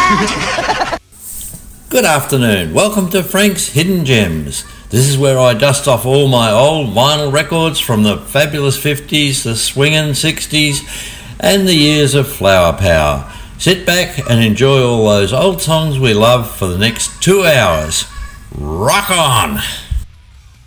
Good afternoon, welcome to Frank's Hidden Gems. This is where I dust off all my old vinyl records from the fabulous 50s, the swingin' 60s and the years of flower power. Sit back and enjoy all those old songs we love for the next 2 hours. Rock on!